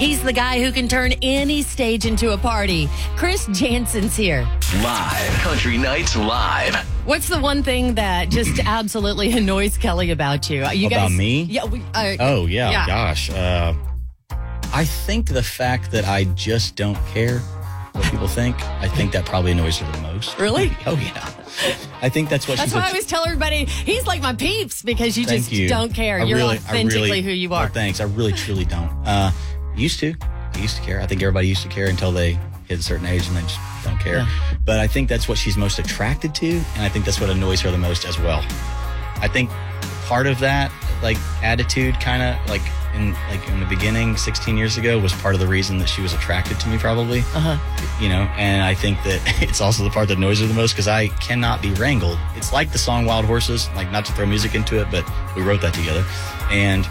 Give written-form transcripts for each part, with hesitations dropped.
He's the guy who can turn any stage into a party. Chris Jansen's here. Live. Country Nights Live. What's the one thing that just absolutely annoys Kelly about you? About me? Yeah. Gosh. I think the fact that I just don't care what people think, I think that probably annoys her the most. Really? Oh, yeah. I think that's what That's why I always tell everybody, he's like my peeps, because you just don't care. You're authentically who you are. Oh, thanks. I really, truly don't. I used to care. I think everybody used to care until they hit a certain age and they just don't care. Yeah. But I think that's what she's most attracted to, and I think that's what annoys her the most as well. I think part of that, attitude kind of, in the beginning, 16 years ago, was part of the reason that she was attracted to me, probably. And I think that it's also the part that annoys her the most, because I cannot be wrangled. It's like the song Wild Horses, not to throw music into it, but we wrote that together. And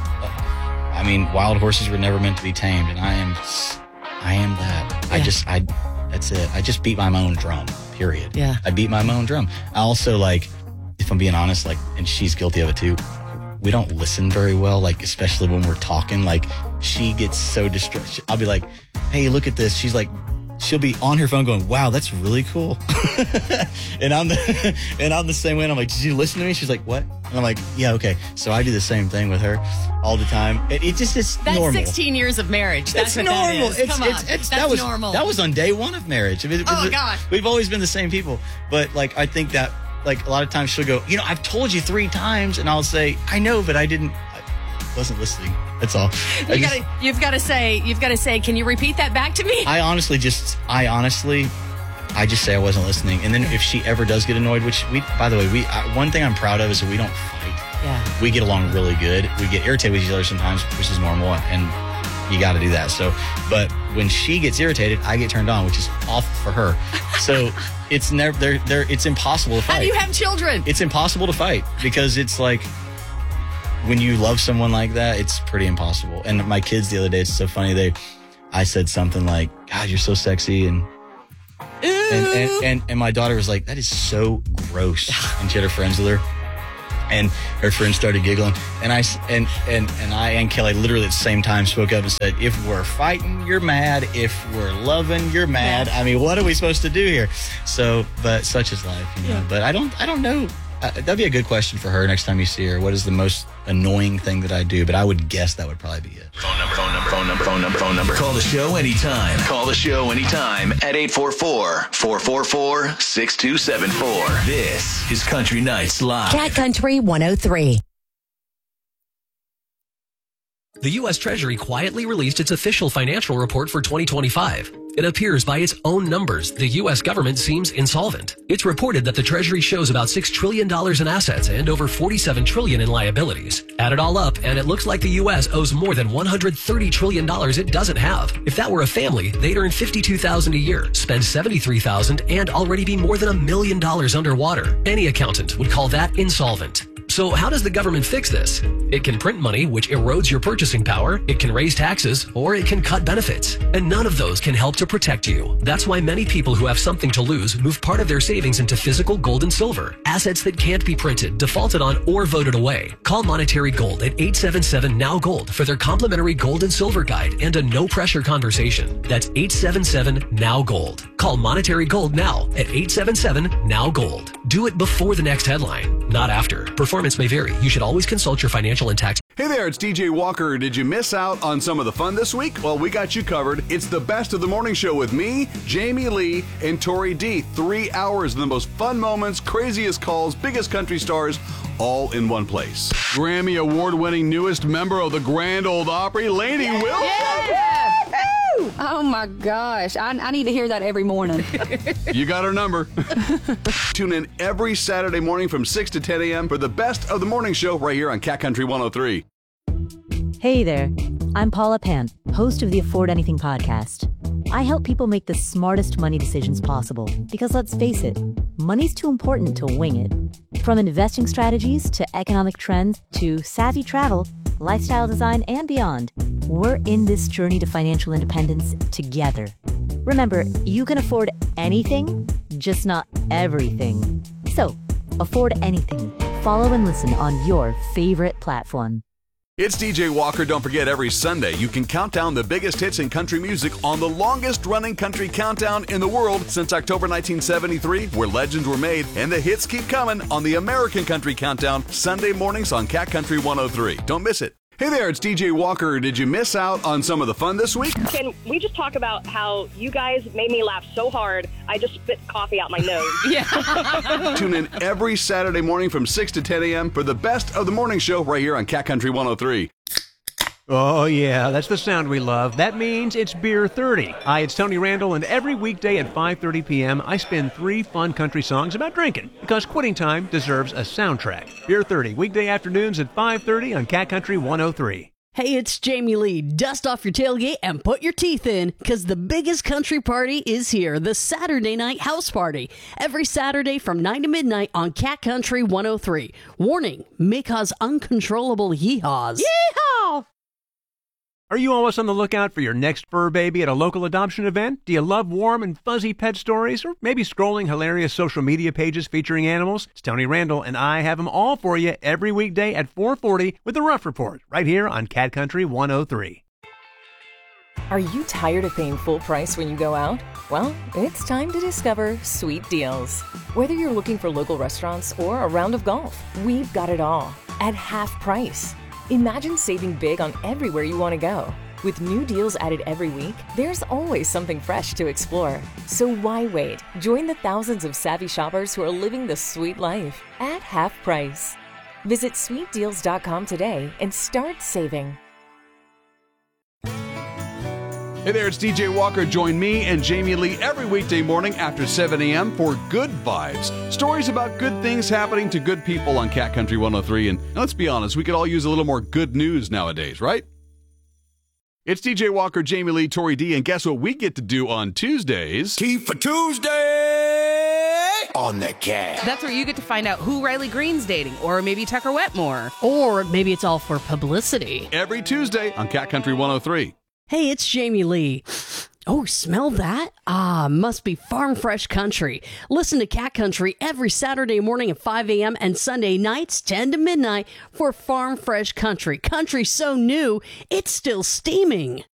wild horses were never meant to be tamed, and I am that. Yeah. That's it. I just beat my own drum, period. Yeah. I beat my own drum. I also, if I'm being honest, and she's guilty of it too, we don't listen very well, especially when we're talking. She gets so distracted. I'll be like, hey, look at this. She's like, she'll be on her phone going, wow, that's really cool. and I'm the same way. And I'm like, did you listen to me? She's like, what? And I'm like, yeah, okay. So I do the same thing with her all the time. It's normal. That's 16 years of marriage. That's what normal. That is. Come on. That's normal. That was on day one of marriage. God. We've always been the same people. But I think that a lot of times she'll go, I've told you 3 times, and I'll say, I know, but I wasn't listening. That's all. You've got to say, can you repeat that back to me? I honestly just say I wasn't listening. And then if she ever does get annoyed, which by the way, one thing I'm proud of is that we don't fight. Yeah. We get along really good. We get irritated with each other sometimes, which is normal, and you got to do that. So, but when she gets irritated, I get turned on, which is awful for her. So it's never it's impossible to fight. How do you have children? It's impossible to fight, because it's when you love someone like that, it's pretty impossible. And my kids the other day, it's so funny. I said something like, God, you're so sexy. And my daughter was like, that is so gross. And she had her friends with her. And her friends started giggling. And I and Kelly literally at the same time spoke up and said, if we're fighting, you're mad. If we're loving, you're mad. Yeah. What are we supposed to do here? So, but such is life. Yeah. But I don't know. That'd be a good question for her next time you see her. What is the most annoying thing that I do? But I would guess that would probably be it. Phone number. Call the show anytime. At 844-444-6274. This is Country Nights Live. Cat Country 103. The U.S. Treasury quietly released its official financial report for 2025. It appears by its own numbers, the U.S. government seems insolvent. It's reported that the Treasury shows about $6 trillion in assets and over $47 trillion in liabilities. Add it all up, and it looks like the U.S. owes more than $130 trillion it doesn't have. If that were a family, they'd earn $52,000 a year, spend $73,000, and already be more than $1 million underwater. Any accountant would call that insolvent. So how does the government fix this? It can print money, which erodes your purchasing power. It can raise taxes, or it can cut benefits. And none of those can help to protect you. That's why many people who have something to lose move part of their savings into physical gold and silver, assets that can't be printed, defaulted on, or voted away. Call Monetary Gold at 877-NOW-GOLD for their complimentary gold and silver guide and a no-pressure conversation. That's 877-NOW-GOLD. Call Monetary Gold now at 877-NOW-GOLD. Do it before the next headline, not after. Performance may vary. You should always consult your financial and tax. Hey there, it's DJ Walker. Did you miss out on some of the fun this week? Well, we got you covered. It's the best of the morning show with me, Jamie Lee, and Tori D. 3 hours of the most fun moments, craziest calls, biggest country stars, all in one place. Grammy award-winning newest member of the Grand Ole Opry, Lainey Wilson. Yeah. Oh my gosh, I need to hear that every morning. You got our number. Tune in every Saturday morning from 6 to 10 a.m. for the best of the morning show right here on Cat Country 103. Hey there, I'm Paula Pant, host of the Afford Anything podcast. I help people make the smartest money decisions possible because let's face it, money's too important to wing it. From investing strategies to economic trends to savvy travel, lifestyle design, and beyond, we're in this journey to financial independence together. Remember, you can afford anything, just not everything. So, afford anything. Follow and listen on your favorite platform. It's DJ Walker. Don't forget, every Sunday you can count down the biggest hits in country music on the longest-running country countdown in the world since October 1973, where legends were made, and the hits keep coming on the American Country Countdown, Sunday mornings on Cat Country 103. Don't miss it. Hey there, it's DJ Walker. Did you miss out on some of the fun this week? Can we just talk about how you guys made me laugh so hard, I just spit coffee out my nose? Yeah. Tune in every Saturday morning from 6 to 10 a.m. for the best of the morning show right here on Cat Country 103. Oh, yeah, that's the sound we love. That means it's Beer 30. Hi, it's Tony Randall, and every weekday at 5:30 p.m., I spin 3 fun country songs about drinking, because quitting time deserves a soundtrack. Beer 30, weekday afternoons at 5:30 on Cat Country 103. Hey, it's Jamie Lee. Dust off your tailgate and put your teeth in, because the biggest country party is here, the Saturday Night House Party. Every Saturday from 9 to midnight on Cat Country 103. Warning, may cause uncontrollable yeehaws. Yeehaw! Are you always on the lookout for your next fur baby at a local adoption event? Do you love warm and fuzzy pet stories? Or maybe scrolling hilarious social media pages featuring animals? It's Tony Randall, and I have them all for you every weekday at 4:40 with The Rough Report, right here on Cat Country 103. Are you tired of paying full price when you go out? Well, it's time to discover Sweet Deals. Whether you're looking for local restaurants or a round of golf, we've got it all at half price. Imagine saving big on everywhere you want to go. With new deals added every week, there's always something fresh to explore. So why wait? Join the thousands of savvy shoppers who are living the sweet life at half price. Visit sweetdeals.com today and start saving. Hey there, it's DJ Walker. Join me and Jamie Lee every weekday morning after 7 a.m. for Good Vibes. Stories about good things happening to good people on Cat Country 103. And let's be honest, we could all use a little more good news nowadays, right? It's DJ Walker, Jamie Lee, Tori D, and guess what we get to do on Tuesdays? Tea for Tuesday on the Cat. That's where you get to find out who Riley Green's dating, or maybe Tucker Wetmore. Or maybe it's all for publicity. Every Tuesday on Cat Country 103. Hey, it's Jamie Lee. Oh, smell that? Ah, must be Farm Fresh Country. Listen to Cat Country every Saturday morning at 5 a.m. and Sunday nights 10 to midnight for Farm Fresh Country. Country so new, it's still steaming.